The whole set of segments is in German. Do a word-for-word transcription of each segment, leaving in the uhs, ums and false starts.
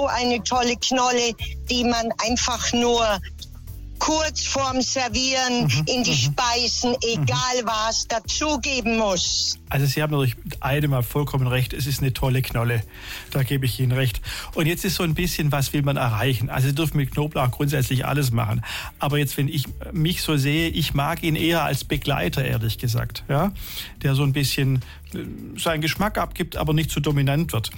so eine tolle Knolle, die man einfach nur kurz vorm Servieren mhm, in die mhm. Speisen, egal mhm. was, dazugeben muss. Also Sie haben natürlich mit einem Mal vollkommen recht, es ist eine tolle Knolle, da gebe ich Ihnen recht. Und jetzt ist so ein bisschen, was will man erreichen? Also Sie dürfen mit Knoblauch grundsätzlich alles machen, aber jetzt, wenn ich mich so sehe, ich mag ihn eher als Begleiter, ehrlich gesagt, ja, der so ein bisschen seinen Geschmack abgibt, aber nicht zu dominant wird.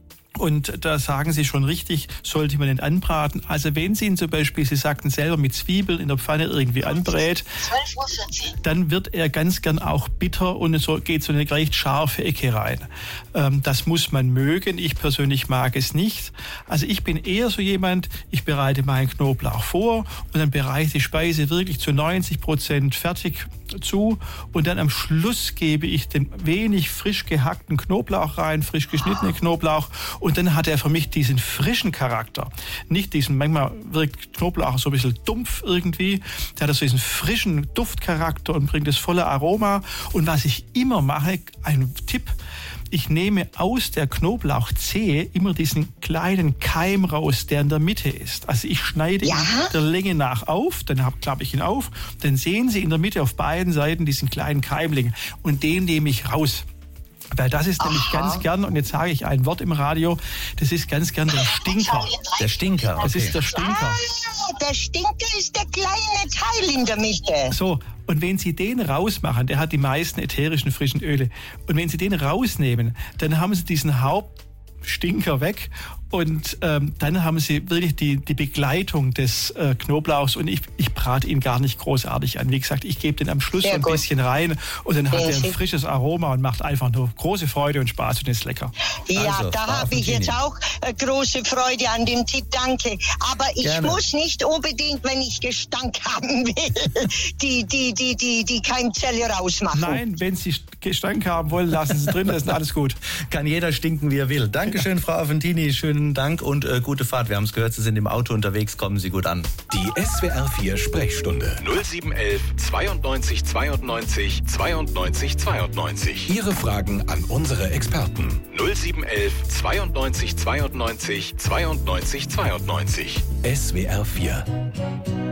Und da sagen Sie schon richtig, sollte man den anbraten. Also wenn Sie ihn zum Beispiel, Sie sagten selber, mit Zwiebeln in der Pfanne irgendwie anbrät, zwölf Uhr vierzehn dann wird er ganz gern auch bitter und es geht so eine recht scharfe Ecke rein. Ähm, das muss man mögen. Ich persönlich mag es nicht. Also ich bin eher so jemand, ich bereite meinen Knoblauch vor und dann bereite ich die Speise wirklich zu neunzig Prozent fertig zu und dann am Schluss gebe ich den wenig frisch gehackten Knoblauch rein, frisch geschnittenen Knoblauch, und dann hat er für mich diesen frischen Charakter. Nicht diesen, manchmal wirkt Knoblauch so ein bisschen dumpf irgendwie, der hat so diesen frischen Duftcharakter und bringt das volle Aroma. Und was ich immer mache, ein Tipp, ich nehme aus der Knoblauchzehe immer diesen kleinen Keim raus, der in der Mitte ist. Also ich schneide ja? ihn der Länge nach auf, dann klappe ich ihn auf, dann sehen Sie in der Mitte auf beiden Seiten diesen kleinen Keimling und den nehme ich raus. Weil das ist nämlich Aha. ganz gern, und jetzt sage ich ein Wort im Radio, das ist ganz gern der Stinker. Der Stinker, okay. Das ist der Stinker. Ah, der Stinker ist der kleine Teil in der Mitte. So, und wenn Sie den rausmachen, der hat die meisten ätherischen frischen Öle, und wenn Sie den rausnehmen, dann haben Sie diesen Hauptstinker weg. Und ähm, dann haben Sie wirklich die, die Begleitung des äh, Knoblauchs, und ich, ich brate ihn gar nicht großartig an. Wie gesagt, ich gebe den am Schluss so ein bisschen rein und dann hat er ein frisches Aroma und macht einfach nur große Freude und Spaß und ist lecker. Ja, also, da habe ich jetzt auch äh, große Freude an dem Tipp, danke. Aber ich Gerne. muss nicht unbedingt, wenn ich Gestank haben will, die, die, die, die, die Keimzelle rausmachen. Nein, wenn Sie Gestank haben wollen, lassen Sie es drin, das ist alles gut. Kann jeder stinken, wie er will. Dankeschön, Frau Aventini, schönen Dank und äh, gute Fahrt. Wir haben es gehört, Sie sind im Auto unterwegs, kommen Sie gut an. Die S W R vier Sprechstunde null sieben eins eins zweiundneunzig zweiundneunzig zweiundneunzig zweiundneunzig. Ihre Fragen an unsere Experten null sieben eins eins zweiundneunzig zweiundneunzig zweiundneunzig zweiundneunzig. S W R vier